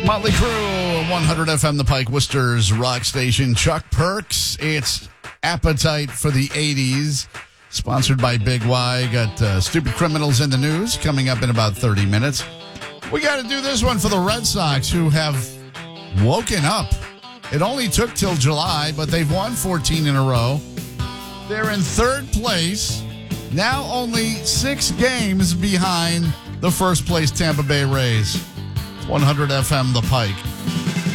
Motley Crue, 100 FM, The Pike, Worcester's rock station. Chuck Perks, it's Appetite for the 80s, sponsored by Big Y. Got Stupid Criminals in the News coming up in about 30 minutes. We got to do this one for the Red Sox, who have woken up. It only took till July, but they've won 14 in a row. They're in third place, now only 6 games behind the first place Tampa Bay Rays. 100 FM, The Pike.